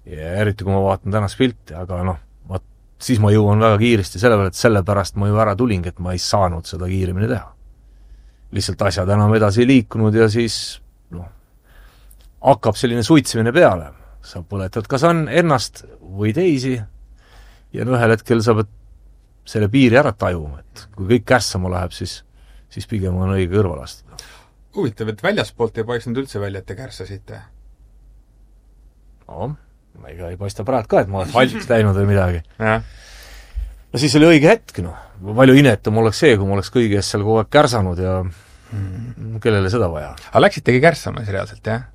ja eriti kui ma vaatan tänast pilti, aga siis ma jõuan väga kiiresti sellepärast ma ju ära tulingi, et ma ei saanud seda kiiremini teha. Lihtsalt asjad enam edasi ei liikunud ja siis hakkab selline suitsemine peale. Sa põletad kas ennast või teisi ja ühel hetkel sa pead selle piiri ära tajuma, et kui kõik kärssama läheb, siis pigem on õige kõrval astuda. Huvitav, et väljaspoolt ei paistnud üldse välja, et te kärssasite? Ma ei paista praegu ka, et ma olen halvaks läinud või midagi. Ja. No siis oli õige hetk, Palju inetum oleks see, kui ma oleks kõigi eest seal kogu aeg kärsanud ja kellele seda vaja. Aga läksitegi kärssama reaalselt, jah?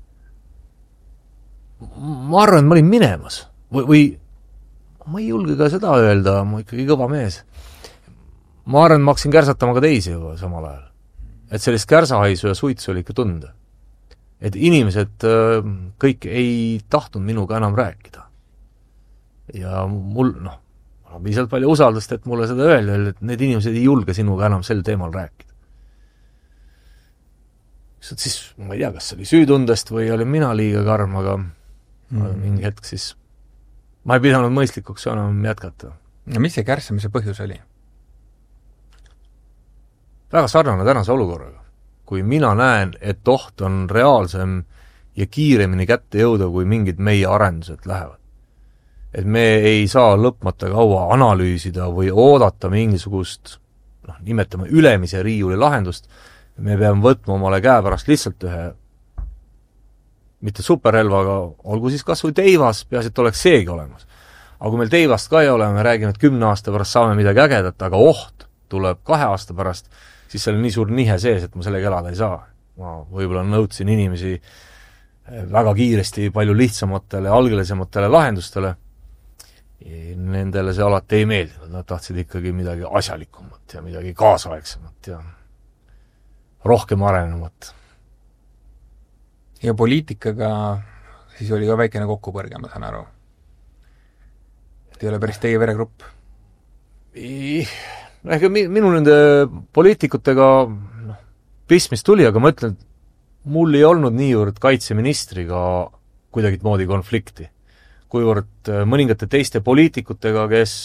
Ma arvan, et ma olin minemas. Või ma ei julge ka seda öelda, ma ikkagi kõva mees. Ma arvan, et ma hakkasin kärsatama ka teisi juba samal ajal. Et sellist kärsahaisu ja suitsu oli ikka tunda. Et inimesed kõik ei tahtnud minuga enam rääkida. Ja mul, on piisavalt palju usaldust, et mulle seda öelda, et need inimesed ei julge sinuga enam sel teemal rääkida. Siis ma ei tea, kas see oli süütundest või oli mina liiga karm, aga mingi hetk siis ma ei pidanud mõistlikuks enam jätkata. Ja mis see kärsamise põhjus oli? Väga sarnane tänase olukorraga. Kui mina näen, et oht on reaalsem ja kiiremini kätte jõuda, kui mingid meie arendused lähevad. Et me ei saa lõpmata kaua analüüsida või oodata mingisugust, nimetame ülemise riiuli lahendust, me peame võtma omale käe pärast lihtsalt ühe mitte superrelvaga, olgu siis kas või teivas, peaasi, et oleks seegi olemas. Aga kui meil teivast ka ei ole, me räägime, et 10 aasta pärast saame midagi ägedat, aga oht tuleb 2 aasta pärast, siis seal on nii suur nihe sees, et ma sellega elada ei saa. Ma võib-olla nõudsin inimesi väga kiiresti palju lihtsamatele, algelisematele lahendustele. Nendele see alati ei meeldinud, nad tahtsid ikkagi midagi asjalikumat ja midagi kaasaegsemat ja rohkem arenevat. Ja poliitikaga siis oli ka väikene kokkupõrge, ma saan aru. Et ei ole päris teie veregrupp? Ega minu nende poliitikutega pistmist tuli, aga ma ütlen, et mul ei olnud niivõrd kaitseministriga kuidagi moodi konflikti. Kuivõrd mõningate teiste poliitikutega, kes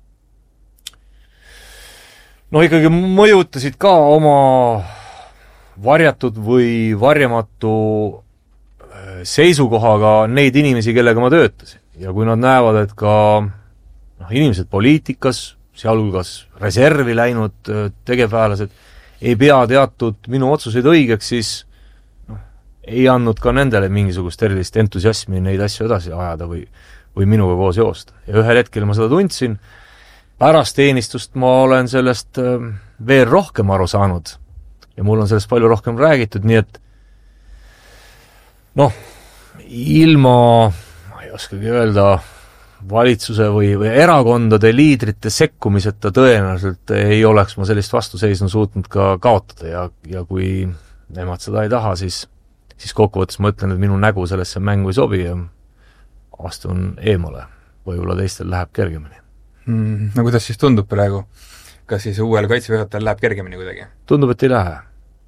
ikkagi mõjutasid ka oma varjatud või varjamatu seisukohaga neid inimesi, kellega ma töötasin. Ja kui nad näevad, et ka inimesed poliitikas, sealhulgas reservi läinud tegevväelased, ei pea teatud minu otsuseid õigeks, siis ei andnud ka nendele mingisugust erilist entusiasmi neid asju edasi ajada või minuga koos joosta. Ja ühel hetkel ma seda tundsin, pärast teenistust ma olen sellest veel rohkem aru saanud ja mul on sellest palju rohkem räägitud, nii et ilma, ma ei oskagi öelda, valitsuse või erakondade liidrite sekkumiseta tõenäoliselt ei oleks ma sellist vastuseisnu suutnud ka kaotada ja kui nemad seda ei taha, siis kokkuvõttes ma ütlen, et minu nägu sellesse mängu ei sobi ja astun eemale. Võib-olla teistel läheb kergemini. No kuidas siis tundub praegu? Kas siis uuel kaitseväejuhatajal läheb kergemini kuidagi? Tundub, et ei lähe.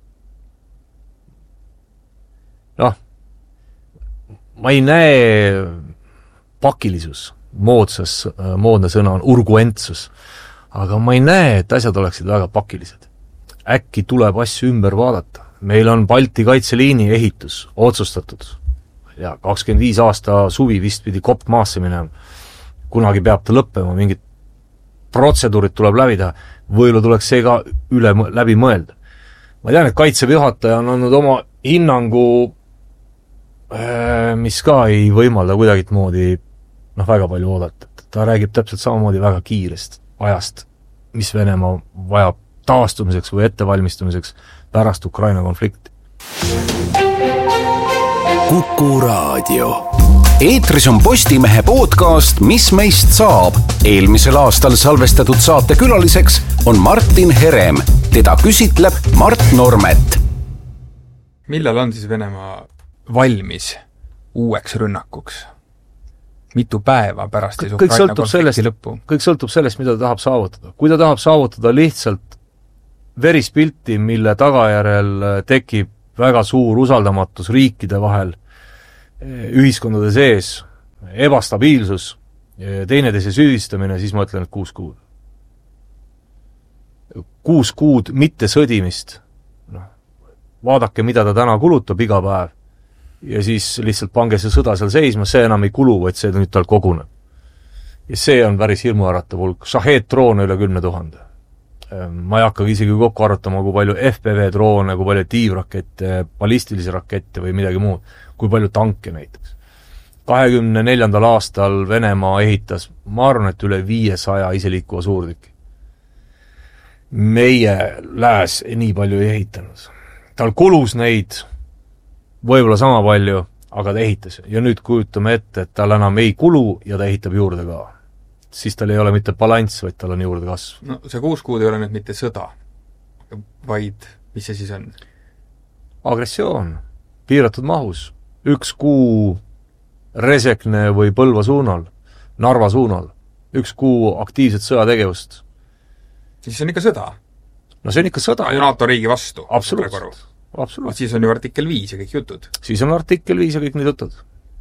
Ma ei näe pakilisus, moodne sõna on urguentsus, aga ma ei näe, et asjad oleksid väga pakilised. Äkki tuleb asju ümber vaadata. Meil on Balti kaitseliini ehitus otsustatud. 25 aasta suvi vist pidi kopp maasse minema. Kunagi peab ta lõppema, mingid protseduurid tuleb läbida. Võilu tuleks see ka läbi mõelda. Ma tean, et kaitseväejuhataja on andnud oma hinnangu, mis ka ei võimalda kuidagit moodi väga palju oodata. Ta räägib täpselt samamoodi väga kiirest ajast, mis Venemaa vajab taastumiseks või ettevalmistumiseks pärast Ukraina konflikti. Kuku Raadio. Eetris on Postimehe podcast Mis meist saab. Eelmisel aastal salvestatud saate külaliseks on Martin Herem. Teda küsitleb Mart Normet. Millal on siis Venemaa valmis uueks rünnakuks? Mitu päeva pärast siis Ukraina konflikti lõppu? Kõik sõltub sellest, mida ta tahab saavutada. Kui ta tahab saavutada lihtsalt verispilti, mille tagajärel tekib väga suur usaldamatus riikide vahel, ühiskondade sees, ebastabiilsus, teineteise süüdistamine, siis ma ütlen, et 6 kuud. 6 kuud mitte sõdimist, vaadake, mida ta täna kulutab iga päev, ja siis lihtsalt pange see sõda seal seisma, see enam ei kulu, vaid see nüüd tal koguneb. Ja see on päris hirmuäratav hulk. Shahed-droone üle 10 000. Ma ei hakkagi isegi kokku arutama, kui palju FPV-droone, kui palju tiivrakette, ballistilisi rakette või midagi muud, kui palju tanke näiteks. 24. aastal Venemaa ehitas, ma arvan, et üle 500 iseliikuva suurtüki. Meie lääs nii palju ei ehitanud. Tal kulus neid võib-olla sama palju, aga ta ehitas. Ja nüüd kujutame ette, et tal enam ei kulu ja ta ehitab juurde ka. Siis tal ei ole mitte balanss, vaid tal on juurde kasv. No see 6 kuud ei ole nüüd mitte sõda, vaid mis see siis on? Agressioon, piiratud mahus. 1 kuu Resekne või Põlva suunal, Narva suunal. 1 kuu aktiivset sõjategevust. Siis on ikka sõda? No see on ikka sõda. NATO riigi vastu? Absoluutselt. Siis on ju artikkel 5 ja kõik jutud? Siis on artikkel 5 ja kõik need jutud.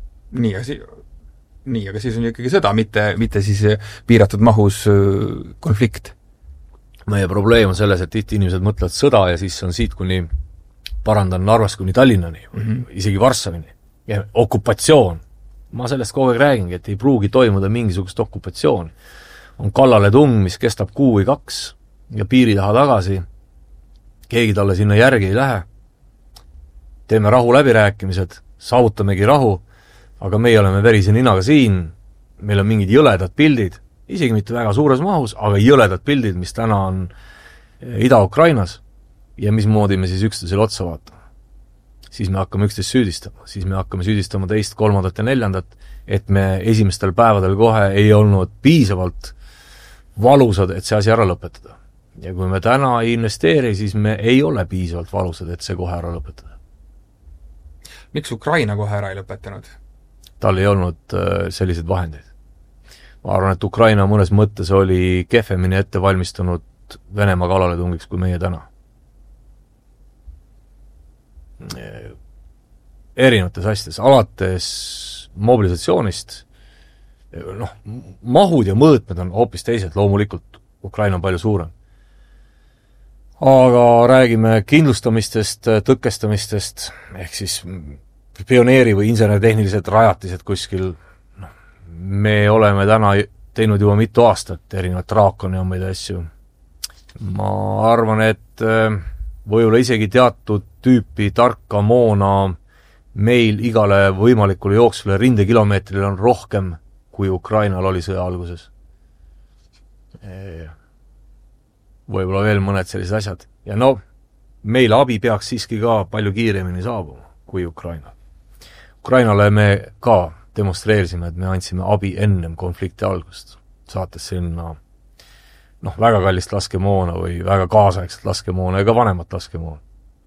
Nii, aga siis on ju ikkagi sõda, mitte siis piiratud mahus konflikt. Meie probleem on selles, et tihti inimesed mõtlevad sõda ja siis on siit kuni, parandan Narvast kuni Tallinnani, isegi Varssavini. Ja okupatsioon. Ma sellest kogu aeg räägingi, et ei pruugi toimuda mingisugust okupatsiooni. On kallale tung, mis kestab 1 või 2 ja piiri taha tagasi. Keegi talle sinna järgi ei lähe. Teeme rahu läbirääkimised, saavutamegi rahu, aga meie oleme verise ninaga siin, meil on mingid jõledad pildid, isegi mitte väga suures mahus, aga jõledad pildid, mis täna on Ida-Ukrainas ja mismoodi me siis üksteisele otsa vaatame. Siis me hakkame üksteist süüdistama, siis me hakkame süüdistama 2., 3. ja 4., et me esimestel päevadel kohe ei olnud piisavalt valusad, et see asi ära lõpetada. Ja kui me täna ei investeeri, siis me ei ole piisavalt valusad, et see kohe ära lõpetada. Miks Ukraina kohe ära ei lõpetanud? Tal ei olnud selliseid vahendeid. Ma arvan, et Ukraina mõnes mõttes oli kehvemini ette valmistunud Venemaa kallaletungiks kui meie täna. Erinevates asjades, alates mobilisatsioonist, mahud ja mõõtmed on hoopis teised, loomulikult Ukraina on palju suurem. Aga räägime kindlustamistest, tõkestamistest, ehk siis pioneeri- või insenertehnilised rajatised kuskil. Me oleme täna teinud juba mitu aastat erinevat Draakoni on meid asju. Ma arvan, et võib-olla isegi teatud tüüpi tarka moona meil igale võimalikule jooksvale rindekilomeetrile on rohkem, kui Ukrainal oli sõja alguses. Võib-olla veel mõned sellised asjad. Ja meil abi peaks siiski ka palju kiiremini saabuma kui Ukraina. Ukrainale me ka demonstreerisime, et me andsime abi ennem konflikti algust, saates sinna väga kallist laskemoona või väga kaasaegset laskemoona ega vanemat laskemoona.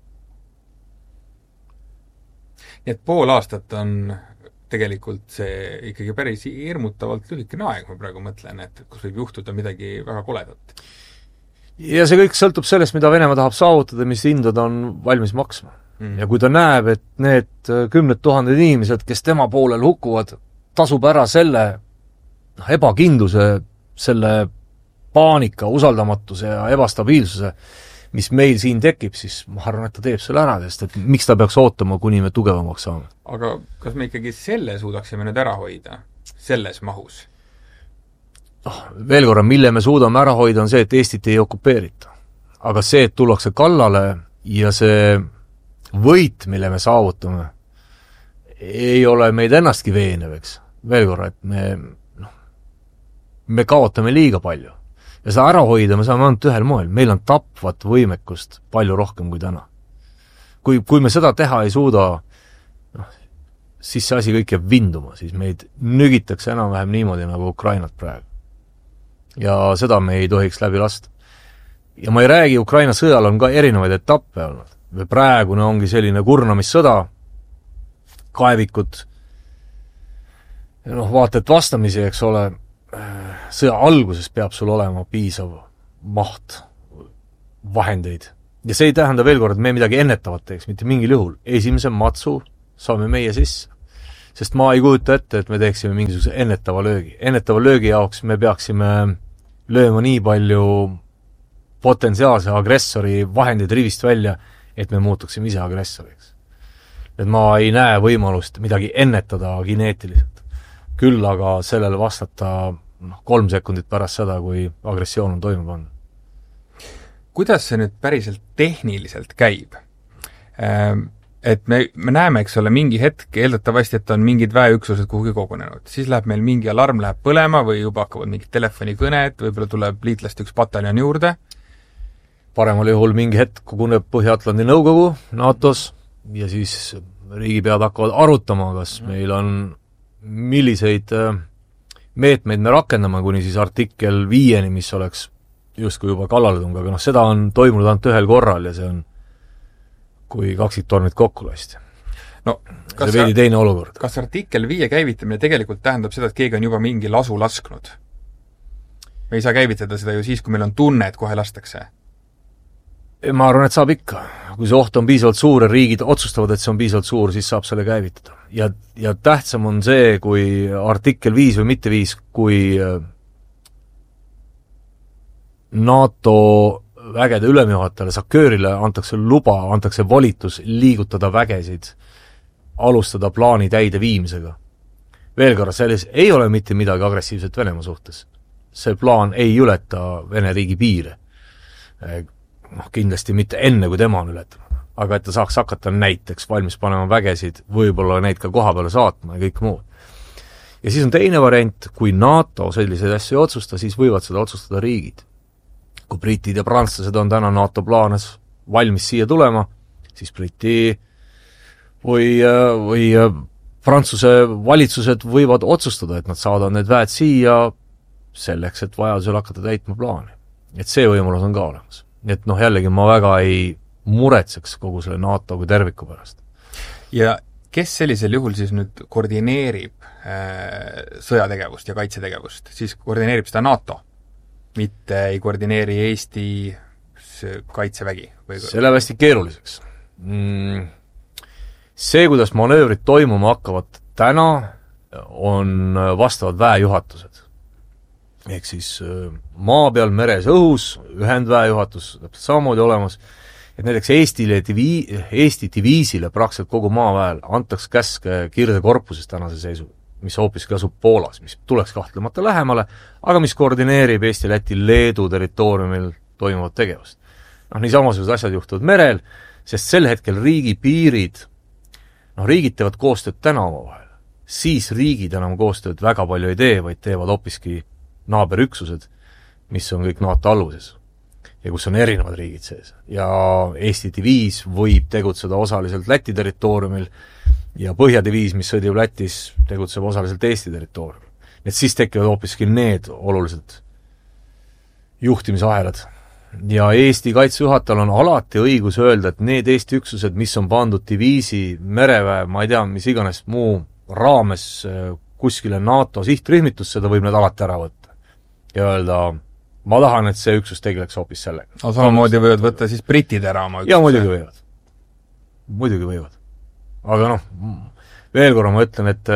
Nii et pool aastat on tegelikult see ikkagi päris hirmutavalt lühikene aeg, ma praegu mõtlen, et kus võib juhtuda midagi väga koledat. Ja see kõik sõltub sellest, mida Venemaa tahab saavutada, mis hindad on valmis maksma. Ja kui ta näeb, et need 10 000 inimesed, kes tema poolel hukkuvad, tasub ära selle ebakindluse, selle paanika, usaldamatuse ja ebastabiilsuse, mis meil siin tekib, siis ma arvan, et ta teeb selle ära, sest et miks ta peaks ootama, kuni me tugevamaks saame. Aga kas me ikkagi selle suudaksime nüüd ära hoida, selles mahus? Veel korra, mille me suudame ära hoida, on see, et Eestit ei okupeerita. Aga see, et tullakse kallale ja see võit, mille me saavutame, ei ole meid ennastki veenev, eks. Veel korra, et me kaotame liiga palju. Ja seda ära hoida me saame ainult ühel moel. Meil on tapvat võimekust palju rohkem kui täna. Kui me seda teha ei suuda, siis see asi kõik jääb vinduma, siis meid nügitakse enam-vähem niimoodi nagu Ukrainat praegu. Ja seda me ei tohiks läbi lasta. Ja ma ei räägi, Ukraina sõjal on ka erinevaid etappe olnud. Praegune ongi selline kurnamissõda, kaevikud, vaata, et vastamisi, eks ole, sõja alguses peab sul olema piisav maht vahendeid. Ja see ei tähenda veel kord, et me midagi ennetavat teeks, mitte mingil juhul. Esimese matsu saame meie sisse. Sest ma ei kujuta ette, et me teeksime mingisuguse ennetava löögi. Ennetava löögi jaoks me peaksime lööma nii palju potentsiaalse agressori vahendid rivist välja, et me muutuksime ise agressoriks. Et ma ei näe võimalust midagi ennetada geneetiliselt. Küll aga sellele vastata 3 sekundit pärast seda, kui agressioon on toime pannud. Kuidas see nüüd päriselt tehniliselt käib? Et me näeme, eks ole, mingi hetk eeldatavasti, et on mingid väeüksused kuhugi kogunenud. Siis läheb meil mingi alarm, läheb põlema või juba hakkavad mingid telefonikõned, võib-olla tuleb liitlast üks pataljon juurde. Paremal juhul mingi hetk koguneb Põhja-Atlandi Nõukogu NATO-s ja siis riigipead hakkavad arutama, kas meil on milliseid meetmeid me rakendame, kuni siis artikkel 5, mis oleks justkui juba kallaletung, aga seda on toimunud ainult ühel korral ja see on kui kaksiktornid kokku lasti. No, see veidi teine olukord. Kas artikkel 5 käivitamine tegelikult tähendab seda, et keegi on juba mingi lasu lasknud? Me ei saa käivitada seda ju siis, kui meil on tunne, et kohe lastakse. Ma arvan, et saab ikka. Kui see oht on piisavalt suur ja riigid otsustavad, et see on piisavalt suur, siis saab selle käivitada. Ja tähtsam on see, kui artikkel 5 või mitte 5, kui NATO vägede ülemjuhatajale, SACEUR-ile antakse luba, antakse volitus liigutada vägesid, alustada plaani täide viimisega. Veel korra, selles ei ole mitte midagi agressiivset Venemaa suhtes. See plaan ei ületa Vene riigi piire. Kindlasti mitte enne, kui tema on ületanud. Aga et ta saaks hakata näiteks valmis panema vägesid, võib-olla neid ka koha peale saatma ja kõik muud. Ja siis on teine variant, kui NATO selliseid asju ei otsusta, siis võivad seda otsustada riigid. Kui britid ja prantslased on täna NATO plaanes valmis siia tulema, siis Briti või Prantsuse valitsused võivad otsustada, et nad saadavad need väed siia selleks, et vajadusel hakata täitma plaani. Et see võimalus on ka olemas. Et jällegi ma väga ei muretseks kogu selle NATO kui terviku pärast. Ja kes sellisel juhul siis nüüd koordineerib sõjategevust ja kaitsetegevust? Siis koordineerib seda NATO, mitte ei koordineeri Eesti kaitsevägi? See läheb hästi keeruliseks. See, kuidas manöövrid toimuma hakkavad täna, on vastavad väejuhatused. Ehk siis maa peal, meres, õhus, ühendväejuhatus täpselt samamoodi olemas, et näiteks Eesti diviisile praktiliselt kogu maaväel antaks käske kirdekorpuses tänase seisu, mis hoopiski asub Poolas, mis tuleks kahtlemata lähemale, aga mis koordineerib Eesti, Läti, Leedu territooriumil toimuvat tegevust. Nii samasugused asjad juhtuvad merel, sest sel hetkel riigipiirid, riigid teevad koostööd täna omavahel, siis riigid enam koostööd väga palju ei tee, vaid teevad hoopiski naaberüksused, mis on kõik NATO alluses ja kus on erinevad riigid sees. Ja Eesti diviis võib tegutseda osaliselt Läti territooriumil ja Põhjadiviis, mis sõdib Lätis, tegutseb osaliselt Eesti territooriumil. Et siis tekivad hoopiski need olulised juhtimisahelad. Ja Eesti kaitsejuhatajal on alati õigus öelda, et need Eesti üksused, mis on pandud diviisi, mereväe, ma ei tea, mis iganes muu raames kuskile NATO sihtrühmitus, seda võib need alati ära võtta. Ja öelda, ma tahan, et see üksus tegeleks hoopis sellega. Aga samamoodi võivad võtta siis britid ära oma üksuse? Ja muidugi võivad. Muidugi võivad. Aga veel korra ma ütlen, et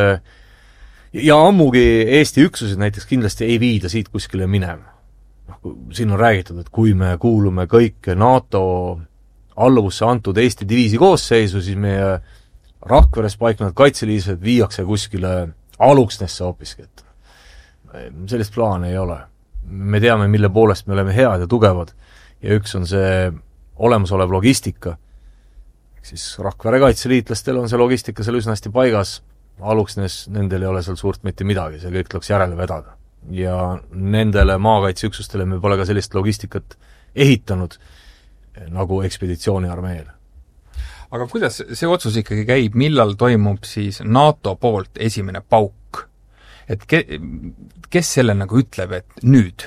ja ammugi Eesti üksused näiteks kindlasti ei viida siit kuskile minema. Siin on räägitud, et kui me kuulume kõik NATO alluvusse antud Eesti diviisi koosseisu, siis meie Rakveres paiknevad kaitseliised viiakse kuskile Aluksnesse hoopiski, et sellist plaani ei ole. Me teame, mille poolest me oleme head ja tugevad ja üks on see olemasolev logistika. Siis Rakvere kaitseliitlastel on see logistika seal üsna hästi paigas, Aluksnes nendel ei ole seal suurt mitte midagi, see kõik tuleks järele vedada. Ja nendele maakaitseüksustele me pole ka sellist logistikat ehitanud nagu ekspeditsiooniarmeele. Aga kuidas see otsus ikkagi käib, millal toimub siis NATO poolt esimene pauk? Et kes selle nagu ütleb, et nüüd?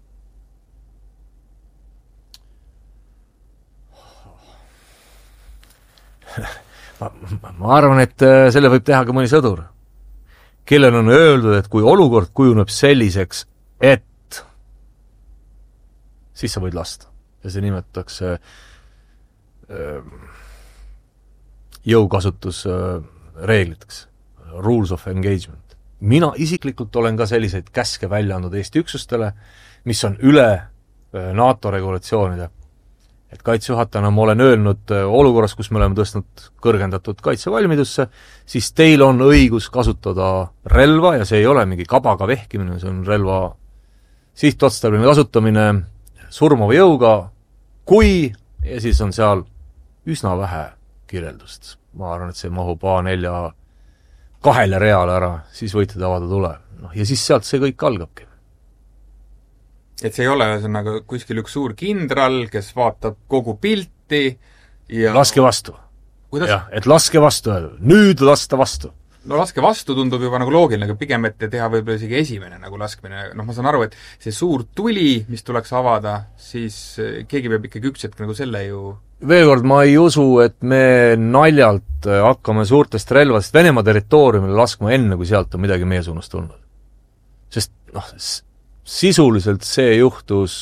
Ma arvan, et selle võib teha ka mõni sõdur, kellel on öeldud, et kui olukord kujuneb selliseks, et siis sa võid lasta. Ja see nimetatakse jõukasutus reegliteks rules of engagement. Mina isiklikult olen ka selliseid käske välja andnud Eesti üksustele, mis on üle NATO regulatsioonide. Et kaitsejuhatajana ma olen öelnud olukorras, kus me oleme tõstnud kõrgendatud kaitsevalmidusse, siis teil on õigus kasutada relva ja see ei ole mingi kabaga vehkimine, see on relva sihtotstarbeline kasutamine surmava jõuga, kui, ja siis on seal üsna vähe kirjeldust. Ma arvan, et see mahub A4 2 reale ära, siis võite avada tule. Ja siis sealt see kõik algabki. Et see ei ole nagu kuskil üks suur kindral, kes vaatab kogu pilti ja... Laske vastu. Kuidas? Ja, et laske vastu, nüüd lasta vastu. No laske vastu tundub juba nagu loogiline, aga pigem, et teha võib-olla isegi esimene nagu laskmine. Ma saan aru, et see suur tuli, mis tuleks avada, siis keegi peab ikkagi üks hetk nagu selle ju... Veel kord, ma ei usu, et me naljalt hakkame suurtest relvadest Venemaa territooriumile laskma enne, kui sealt on midagi meie suunast tulnud. Sest sisuliselt see juhtus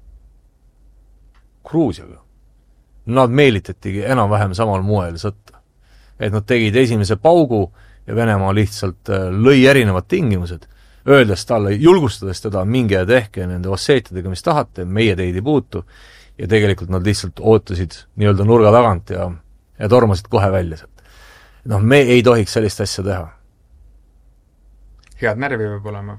Gruusiaga. Nad meelitatigi enam-vähem samal moel sõtta. Et nad tegid esimese paugu ja Venemaa lihtsalt lõi erinevad tingimused, öeldes talle, julgustades teda, minge ja tehke nende osseetidega, mis tahate, meie teid ei puutu, ja tegelikult nad lihtsalt ootasid nii-öelda nurga tagant ja tormasid kohe välja sealt. Me ei tohiks sellist asja teha. Head närvi võib olema.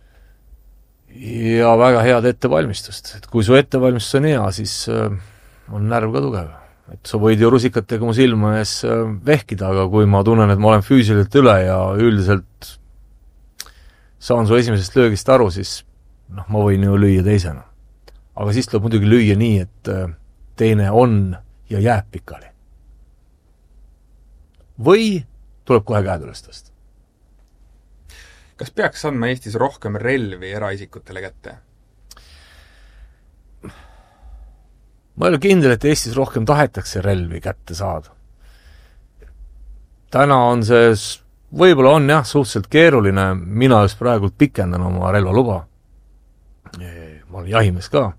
Ja väga head ettevalmistust. Et kui su ettevalmistus on hea, siis on närv ka tugev. Et sa võid ju rusikatega mu silma ees vehkida, aga kui ma tunnen, et ma olen füüsiliselt üle ja üldiselt saan su esimesest löögist aru, siis ma võin ju lüüa teisena. Aga siis tuleb muidugi lüüa nii, et teine on ja jääb pikali. Või tuleb kohe käed üles tõsta. Kas peaks andma Eestis rohkem relvi eraisikutele kätte? Ma ei ole kindel, et Eestis rohkem tahetakse relvi kätte saada. Täna on see, võib-olla on jah, suhteliselt keeruline, mina just praegult pikendan oma relvaluba. Ma olen jahimees ka.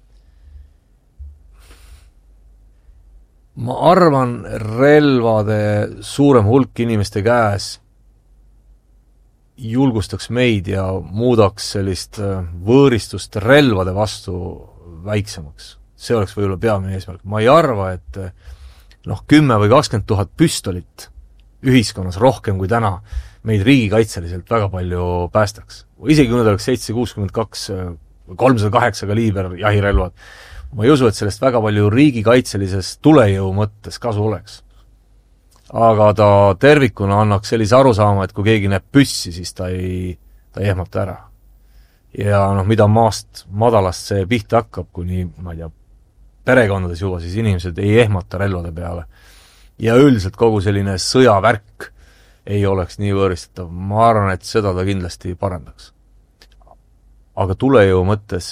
Ma arvan, relvade suurem hulk inimeste käes julgustaks meid ja muudaks sellist võõristust relvade vastu väiksemaks. See oleks võib-olla peamine eesmärk. Ma ei arva, et 10 või 20 000 püstolit ühiskonnas rohkem kui täna meid riigikaitseliselt väga palju päästaks. Isegi kui need oleks 762, 308 kaliiber jahirelvad, ma ei usu, et sellest väga palju riigikaitselisest tulejõu mõttes kasu oleks. Aga ta tervikuna annaks sellise arusaama, et kui keegi näeb püssi, siis ta ei ehmata ära. Ja mida maast madalast see pihta hakkab, kuni, ma ei tea, perekondades juba, siis inimesed ei ehmata relvade peale. Ja üldiselt kogu selline sõjavärk ei oleks nii võõristatav. Ma arvan, et seda ta kindlasti parandaks. Aga tulejõu mõttes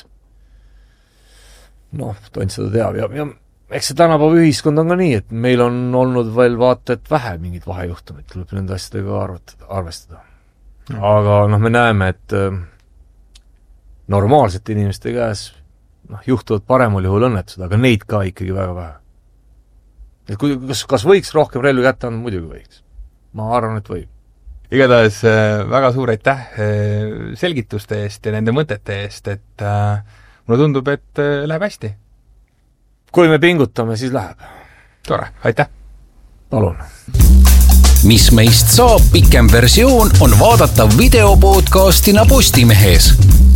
tont seda teab ja eks see tänapäeva ühiskond on ka nii, et meil on olnud veel vaata, et vähe mingid vahejuhtumid, tuleb nende asjadega arvestada. Aga me näeme, et normaalsete inimeste käes juhtuvad paremal juhul õnnetused, aga neid ka ikkagi väga vähe. Et kas võiks rohkem relvi kätte anda? Muidugi võiks. Ma arvan, et võib. Igatahes väga suur aitäh selgituste eest ja nende mõtete eest, et mulle tundub, et läheb hästi. Kui me pingutame, siis läheb. Tore, aitäh! Palun! Mis meist saab pikem versioon on vaadata videopodcastina Postimehes.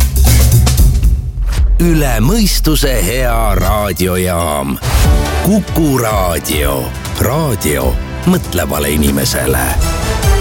Üle mõistuse hea raadiojaam. Kuku Raadio. Raadio mõtlevale inimesele.